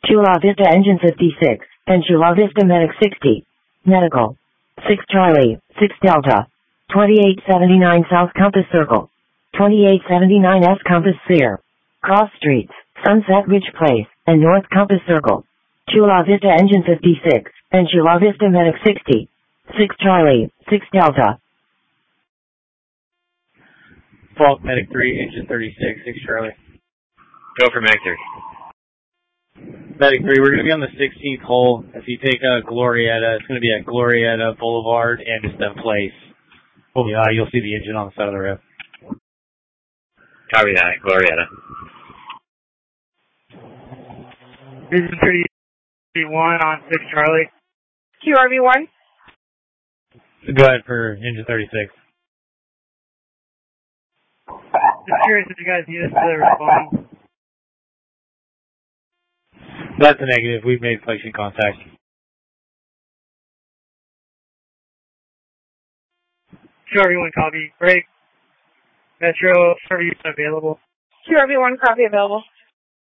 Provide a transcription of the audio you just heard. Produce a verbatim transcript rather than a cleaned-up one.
Chula Vista Engine fifty-six, and Chula Vista Medic sixty. Medical. six Charlie, six Delta. twenty-eight seventy-nine South Compass Circle. twenty-eight seventy-nine S Compass Sphere. Cross Streets, Sunset Ridge Place, and North Compass Circle. Chula Vista Engine fifty-six, and Chula Vista Medic sixty. six Charlie, six Delta. Falk Medic three, Engine thirty-six, six Charlie. Go for Medic three. Medic three, we're going to be on the sixteenth hole. If you take a Glorietta, it's going to be at Glorietta Boulevard and just a place. Oh, yeah, you'll see the engine on the side of the road. Copy that, Glorietta. Vision thirty-one on six Charlie. Q R V one. Go ahead for Engine thirty-six. Just curious if you guys need us to respond. That's a negative. We've made flexing contact. Q R V one copy. Break. Metro service available. Q R V one copy available.